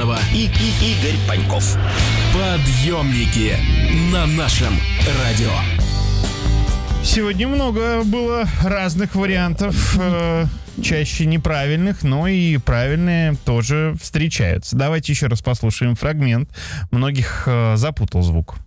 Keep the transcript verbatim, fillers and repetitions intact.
Асланова и, и Игорь Паньков. Подъемники на нашем радио. Сегодня много было разных вариантов, э, чаще неправильных, но и правильные тоже встречаются. Давайте еще раз послушаем фрагмент. Многих э, запутал звук.